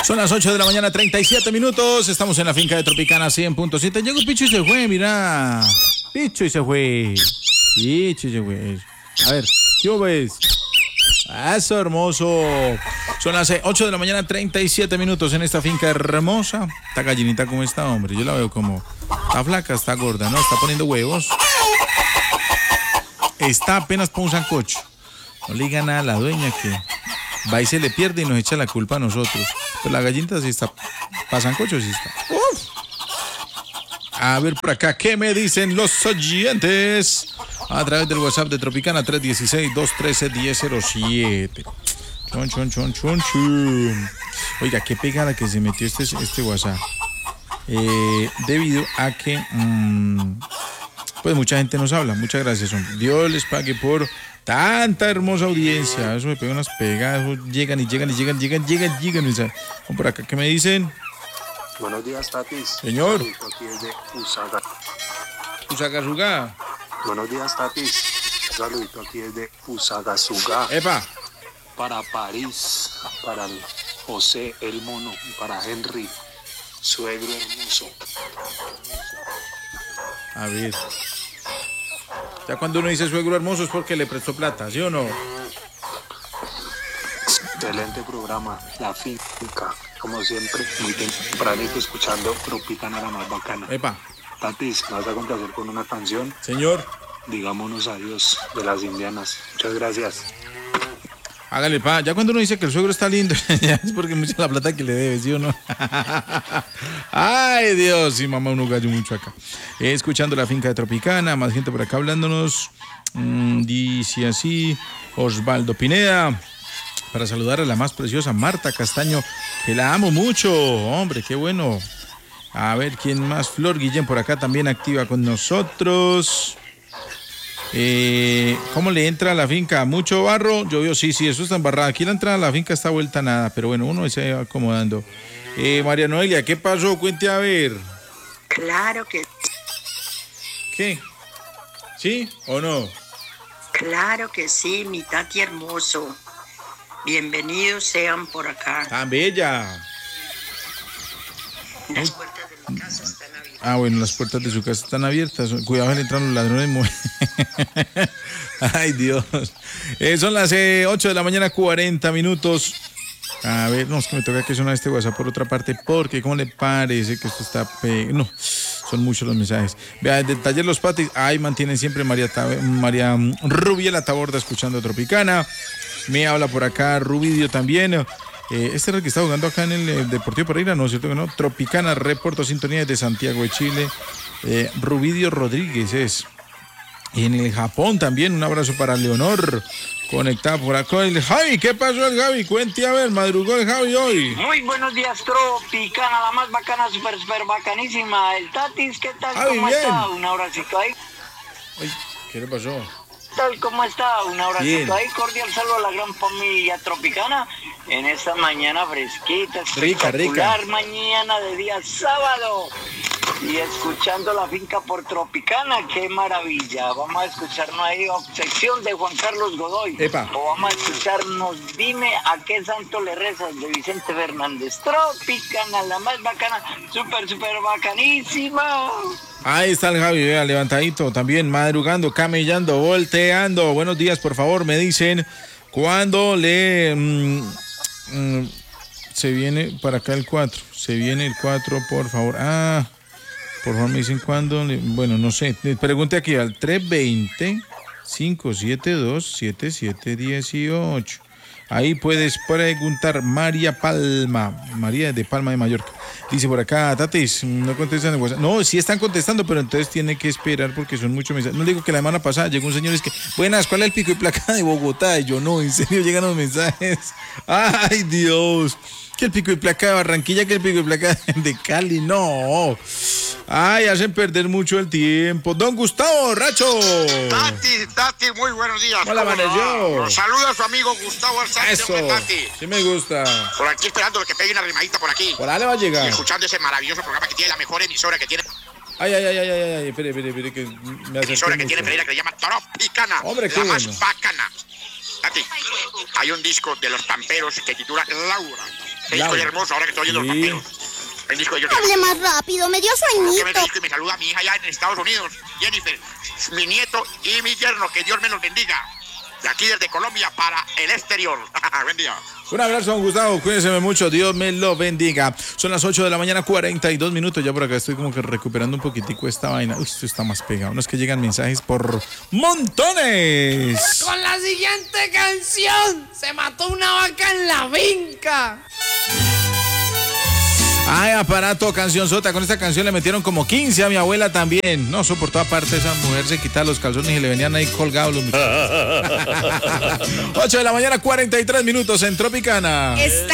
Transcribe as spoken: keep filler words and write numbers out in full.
Son las ocho de la mañana, treinta y siete minutos. Estamos en la finca de Tropicana cien punto siete. Llegó Picho y se fue, mira. Picho y se fue. Picho y se fue. A ver, ¿qué ves? Eso, hermoso. Son las ocho de la mañana, treinta y siete minutos en esta finca hermosa. Esta gallinita, ¿cómo está, hombre? Yo la veo como... Está flaca, está gorda, ¿no? Está poniendo huevos. Está apenas para un sancocho. No le diga nada a la dueña que va y se le pierde y nos echa la culpa a nosotros. Pero la gallinita sí está. Para sancocho sí está. Uf. A ver por acá, ¿qué me dicen los oyentes? A través del WhatsApp de Tropicana tres uno seis, dos uno tres, uno cero cero siete. Chon, chon, chon, chon, chon. Oiga, qué pegada que se metió este, este WhatsApp. Eh, debido a que mmm, pues mucha gente nos habla. Muchas gracias, hombre. Dios les pague por tanta hermosa audiencia. Eso me pega unas pegadas. Llegan y llegan y llegan, llegan, llegan, llegan. Vamos por acá, ¿qué me dicen? Buenos días, Tatis. Señor. Aquí es de Usaga. Usagasugá. Buenos días, Tatis. Saludito aquí es de Usagasugá. Epa. Para París, para el José el Mono, para Henry, suegro hermoso. A ver. Ya cuando uno dice suegro hermoso es porque le prestó plata, ¿sí o no? Excelente programa, La Finca. Como siempre, muy tempranito escuchando Tropicana, la más bacana. Epa. Tatis, ¿me vas a complacer con una canción? Señor. Digámonos adiós de las indianas. Muchas gracias. Hágale, pa. Ya cuando uno dice que el suegro está lindo, ya es porque mucha la plata que le debe, ¿sí o no? Ay, Dios, sí, mamá, uno gallo mucho acá. Eh, escuchando La Finca de Tropicana, más gente por acá hablándonos. Mm, dice así, Osvaldo Pineda, para saludar a la más preciosa Marta Castaño, que la amo mucho. Hombre, qué bueno. A ver, ¿quién más? Flor Guillén por acá también activa con nosotros. Eh, ¿Cómo le entra a la finca? ¿Mucho barro? Llovió, sí, sí, eso está embarrado. Aquí la entrada a la finca está vuelta a nada, pero bueno, uno se va acomodando. Eh, María Noelia, ¿qué pasó? Cuente a ver. Claro que... ¿Qué? ¿Sí o no? Claro que sí, mi Tati hermoso. Bienvenidos sean por acá. ¡Tan bella! Las puertas de mi casa están abiertas. Ah, bueno, las puertas de su casa están abiertas. Cuidado, le entran los ladrones. Ay, Dios. Eh, son las eh, ocho de la mañana, cuarenta minutos. A ver, no, es que me toca que sonar este WhatsApp por otra parte, porque ¿cómo le parece que esto está pe... No, son muchos los mensajes. Vea, del taller Los Patis, ahí mantienen siempre María, Tab... María Rubiela Taborda escuchando Tropicana. Me habla por acá Rubidio también. Eh, este era el que está jugando acá en el eh, Deportivo Pereira, ¿no? ¿Cierto que no? Tropicana, reporto sintonía de Santiago de Chile. Eh, Rubidio Rodríguez es. En el Japón también, un abrazo para Leonor, conectada por acá. El Javi, ¿qué pasó el Javi? Cuente a ver, madrugó el Javi hoy. Muy buenos días, Tropicana, la más bacana, super, super bacanísima. El Tatis, ¿qué tal? Javi, ¿Cómo bien. está? Un abracito ahí. Ay, ¿qué le pasó? ¿Qué tal? ¿Cómo está? Un abracito Bien. ahí. Cordial saludo a la gran familia Tropicana en esta mañana fresquita, Rica, espectacular, rica. mañana de día sábado. Y escuchando La Finca por Tropicana, qué maravilla. Vamos a escucharnos ahí, Obsesión de Juan Carlos Godoy. Epa. O vamos a escucharnos Dime a qué santo le rezas de Vicente Fernández. Tropicana, la más bacana, súper, súper bacanísima. Ahí está el Javi, vea, levantadito, también madrugando, camellando, volteando. Buenos días, por favor, me dicen cuándo le... Mmm, mmm, se viene para acá el cuatro, se viene el cuatro, por favor. Ah... Por favor, me dicen cuándo. Bueno, no sé. Pregunte aquí al tres dos cero, cinco siete dos, siete siete uno ocho. Ahí puedes preguntar. María Palma. María de Palma de Mallorca. Dice por acá, Tatis, no contestan el WhatsApp. No, sí están contestando, pero entonces tiene que esperar porque son muchos mensajes. No le digo que la semana pasada llegó un señor y es que, buenas, ¿cuál es el pico y placa de Bogotá? Y yo, no, en serio, llegan los mensajes. Ay, Dios. Que el pico y placa de Barranquilla, que el pico y placa de Cali, no. Ay, hacen perder mucho el tiempo. Don Gustavo Racho. Tati, Tati, muy buenos días. Hola, ¿Cómo amaneció. no? Los saluda a su amigo Gustavo Alzate, Eso, hombre, Tati. sí me gusta. Por aquí esperando que pegue una rimadita por aquí. Por ahí le va a Y llegar. escuchando ese maravilloso programa que tiene la mejor emisora que tiene. Ay, ay, ay, ay, ay, ay, espere, espere, espere, que me acerqué Emisora que mucho. tiene Pereira que se llama Tropicana. Hombre, qué la más bueno. bacana. Tati, hay un disco de los Pamperos que titula Laura. Qué disco Laura. hermoso ahora que estoy oyendo Sí. los Pamperos. El disco de ellos. Hable más rápido, me dio Que me sueñito. disco y me saluda a mi hija allá en Estados Unidos, Jennifer, mi nieto y mi yerno, que Dios me los bendiga. De aquí desde Colombia para el exterior. Buen día. Un abrazo, don Gustavo. Cuídense mucho. Dios me lo bendiga. Son las ocho de la mañana, cuarenta y dos minutos. Ya por acá estoy como que recuperando un poquitico esta vaina. Uy, esto está más pegado. No es que llegan mensajes por montones. Con la siguiente canción, se mató una vaca en la finca. Ay, aparato, canción sota. Con esta canción le metieron como quince a mi abuela también. No, eso por toda parte esa mujer se quitaba los calzones y le venían ahí colgados los muchachos. ocho de la mañana, cuarenta y tres minutos en Tropicana. Está